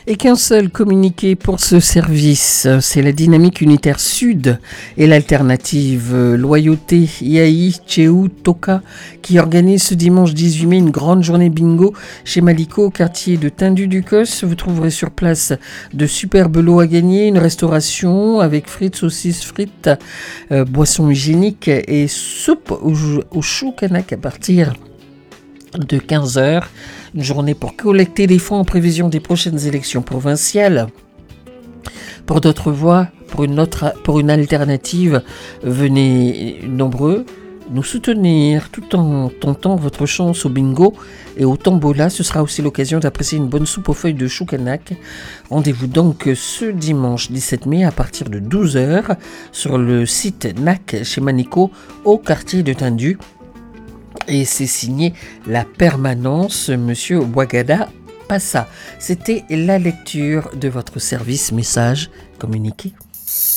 Et qu'un seul communiqué pour ce service, c'est la Dynamique Unitaire Sud et l'alternative Loyauté IAI Tchéou Toka qui organise ce dimanche 18 mai une grande journée bingo chez Maliko au quartier de Tindu-Ducos. Vous trouverez sur place de superbes lots à gagner, une restauration avec frites, saucisses, frites, boissons hygiéniques et soupe au chou kanak à partir de 15h. Une journée pour collecter des fonds en prévision des prochaines élections provinciales. Pour d'autres voix, pour une alternative, venez nombreux nous soutenir tout en tentant votre chance au bingo et au tombola. Ce sera aussi l'occasion d'apprécier une bonne soupe aux feuilles de chou kanak. Rendez-vous donc ce dimanche 17 mai à partir de 12h sur le site NAC chez Manico au quartier de Tindu. Et c'est signé La Permanence, Monsieur Ouagada Passa. C'était la lecture de votre service message communiqué.